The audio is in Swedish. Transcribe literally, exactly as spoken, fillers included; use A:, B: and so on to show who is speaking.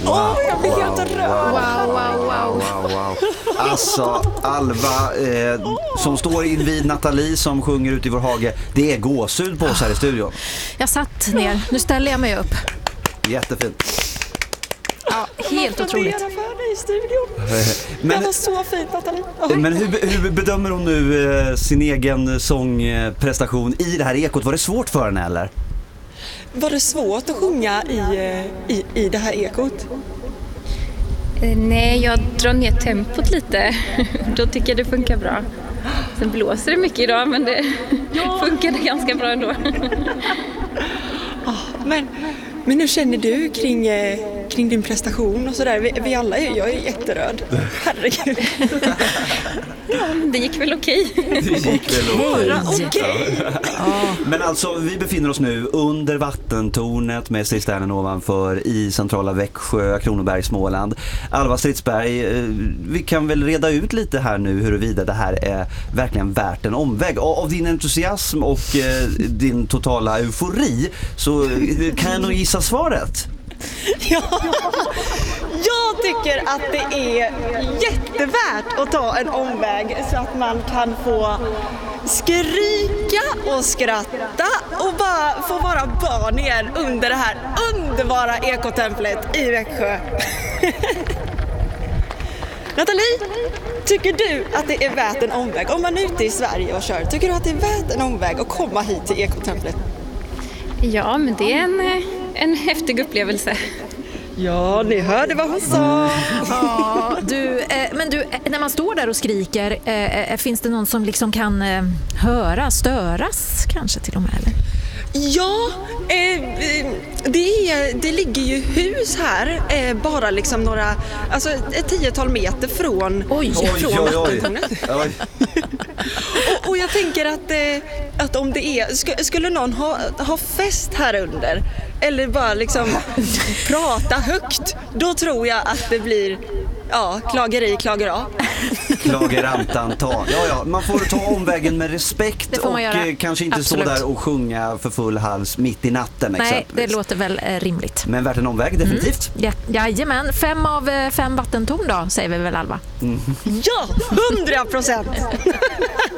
A: Åh, jag blir helt rörd.
B: Wow, wow, wow.
C: Wow, wow. Alltså, Alva eh, som står invid Nathalie som sjunger ut i vår hage. Det är gåshud på oss här i studion.
B: Jag satt ner. Nu ställer jag mig upp.
C: Jättefint.
B: Ja, helt otroligt.
A: Jag för dig i studion.
C: Men,
A: det var så fint, Nathalie.
C: men hur, hur bedömer hon nu eh, sin egen sångprestation i det här ekot? Var det svårt för henne eller?
A: Var det svårt att sjunga i, i, i det här ekot?
D: Nej, jag drar ner tempot lite. Då tycker jag det funkar bra. Sen blåser det mycket idag, men det ja. funkar det ganska bra ändå.
A: Oh, men, men hur känner du kring, eh, kring din prestation och sådär? Vi, vi alla är, jag är jätteröd. Herregud.
D: Ja, det gick väl okej.
C: Det gick väl okej.
A: okej.
C: Men alltså, vi befinner oss nu under vattentornet med Stridsstjärnan ovanför i centrala Växjö, Kronoberg, Småland. Alva Stridsberg, vi kan väl reda ut lite här nu huruvida det här är verkligen värt en omväg. Av din entusiasm och din totala eufori så kan jag nog gissa svaret.
A: Ja, jag tycker att det är jättevärt att ta en omväg så att man kan få skrika och skratta och bara få vara barn igen under det här underbara ekotemplet i Växjö. Nathalie, tycker du att det är värt en omväg? Om man är ute i Sverige och kör, tycker du att det är värt en omväg att komma hit till ekotemplet?
D: Ja, men det är en, en häftig upplevelse.
A: Ja, ni hörde vad hon sa.
B: Ja, du, eh, men du, när man står där och skriker, eh, finns det någon som liksom kan eh, höra, störas kanske till och med? Eller?
A: Ja, eh, det, är, det ligger ju hus här, eh, bara liksom några, alltså ett tiotal meter från,
B: oj,
A: från
C: oj, oj,
A: vattentornet.
C: oj.
A: och, och jag tänker att, eh, att om det är, sk- skulle någon ha, ha fest här under eller bara liksom prata högt, då tror jag att det blir ja, klageri, klagera.
C: Klagerantan ta. Ja, ja, man får ta omvägen med respekt och
B: göra.
C: kanske inte
B: Absolut.
C: stå där och sjunga för full hals mitt i natten.
B: Nej,
C: exempelvis.
B: det låter väl eh, rimligt.
C: Men värt en omväg, definitivt.
B: Mm. Ja, jajamän, fem av eh, fem vattentorn då, säger vi väl Alva?
C: Mm.
A: Ja, hundra procent!